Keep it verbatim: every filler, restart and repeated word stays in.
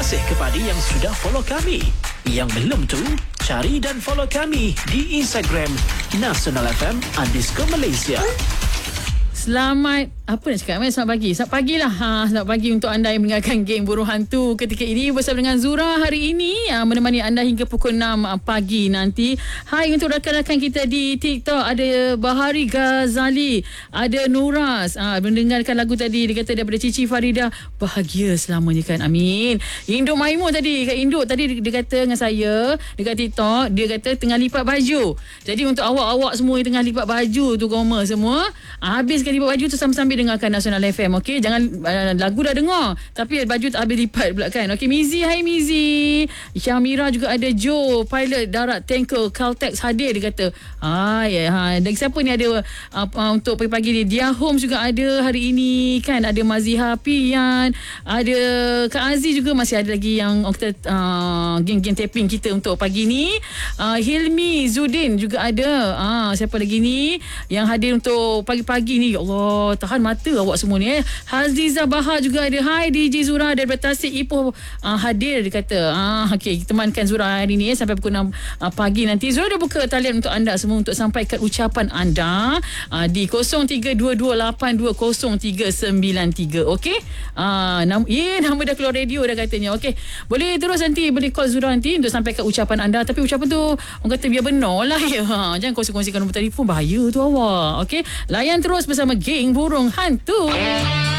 kasih kepada yang sudah follow kami. Yang belum tu, cari dan follow kami di Instagram Nasional F M underscore Malaysia. Selamat, apa nak cakap? Selamat pagi. Selamat pagi lah. Ha, selamat pagi untuk anda yang mendengarkan geng Burung Hantu ketika ini bersama dengan Zura hari ini. Ha, menemani anda hingga pukul enam pagi nanti. Hai untuk rakan-rakan kita di TikTok. Ada Bahari Ghazali. Ada Nuras. Ha, mendengarkan lagu tadi. Dia kata daripada Cici Farida. Bahagia selamanya kan. Amin. Induk Maimun tadi. Kak Induk tadi dia kata dengan saya dekat TikTok. Dia kata tengah lipat baju. Jadi untuk awak-awak semua yang tengah lipat baju tu Goma semua. Ha, habis lipat baju tu sambil-sambil dengarkan Nasional F M. Okey, jangan uh, lagu dah dengar tapi baju tak habis lipat pula kan. Okey, Mizi, hai Mizi. Syamira juga ada. Joe, pilot darat tanker Caltex hadir dia kata. Ha ya, ha. Dan siapa ni ada uh, uh, untuk pagi-pagi ni? Dia Home juga ada hari ini kan. Ada Maziha Pian, ada Kak Aziz juga masih ada lagi yang uh, kita uh, geng-geng taping kita untuk pagi ni. Uh, Hilmi Zudin juga ada. Ah uh, siapa lagi ni yang hadir untuk pagi-pagi ni? Ya Allah, tahan mata awak semua ni eh. Haziza Bahar juga ada. Hai D J Zura daripada Tasik Ipoh uh, hadir dia kata. Ah okey, kita temankan Zura hari ni eh, sampai pukul enam uh, pagi nanti. Zura dah buka talian untuk anda semua untuk sampaikan ucapan anda uh, di kosong tiga dua dua lapan dua kosong tiga sembilan tiga. Okey? Ah uh, nam yeah, nama dah keluar radio dah katanya. Okey. Boleh terus nanti boleh call Zura nanti untuk sampaikan ucapan anda, tapi ucapan tu orang kata biar benar lah ya. Ha, jangan kongsi-kongsikan nombor telefon, bahaya tu awak. Okey? Layan terus bersama geng Burung Hantu.